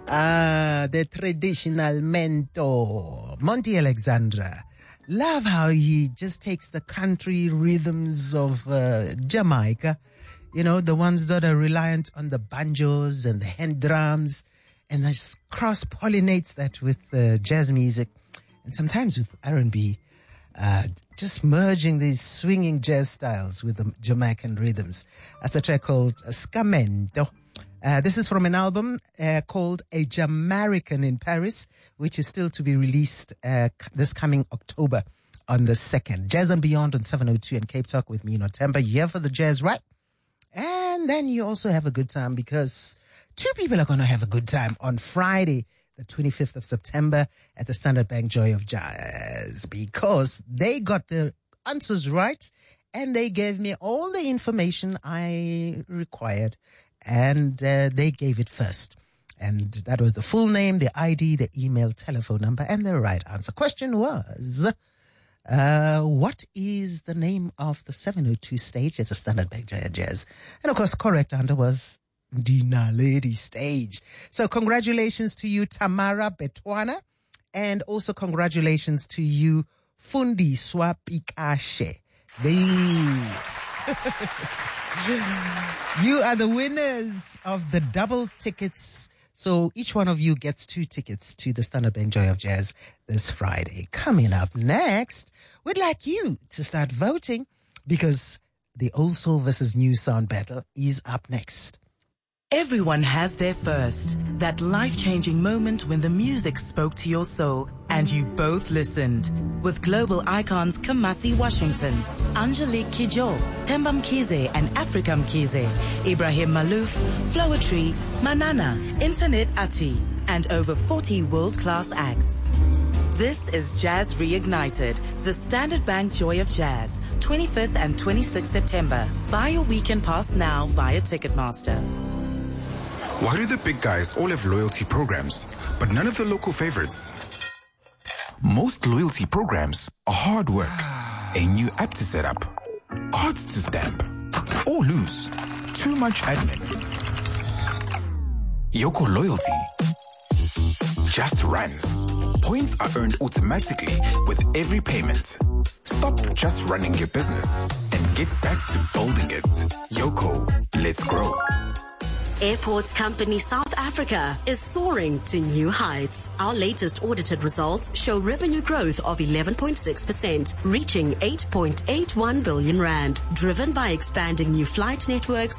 The traditional mentor, Monty Alexandra. Love how he just takes the country rhythms of Jamaica, you know, the ones that are reliant on the banjos and the hand drums, and just cross-pollinates that with jazz music and sometimes with R&B, just merging these swinging jazz styles with the Jamaican rhythms. That's a track called Scamento. This is from an album called A Jamaican in Paris, which is still to be released this coming October on the 2nd. Jazz and Beyond on 702 and Cape Talk with me, Notemba. You're here for the jazz, right? And then you also have a good time because two people are going to have a good time on Friday, the 25th of September at the Standard Bank Joy of Jazz, because they got the answers right and they gave me all the information I required. And they gave it first. And that was the full name, the ID, the email, telephone number, and the right answer. Question was, what is the name of the 702 stage at the Standard Bank Jazz? And of course, correct answer was Dina Lady Stage. So congratulations to you, Tamara Betwana. And also congratulations to you, Fundi Swapikashe. You are the winners of the double tickets. So each one of you gets 2 tickets to the Standard Bank Joy of Jazz this Friday. Coming up next, we'd like you to start voting because the old soul versus new sound battle is up next. Everyone has their first, that life-changing moment when the music spoke to your soul and you both listened. With global icons Kamasi Washington, Angelique Kidjo, Themba Mkhize and Africa Mkhize, Ibrahim Malouf, Floetry, Manana, Internet Ati, and over 40 world-class acts. This is Jazz Reignited, the Standard Bank Joy of Jazz, 25th and 26th September. Buy your weekend pass now via Ticketmaster. Why do the big guys all have loyalty programs, but none of the local favorites? Most loyalty programs are hard work, a new app to set up, cards to stamp, or lose, too much admin. Yoko Loyalty just runs. Points are earned automatically with every payment. Stop just running your business and get back to building it. Yoko, let's grow. Airports Company South Africa is soaring to new heights. Our latest audited results show revenue growth of 11.6%, reaching 8.81 billion rand, driven by expanding new flight networks,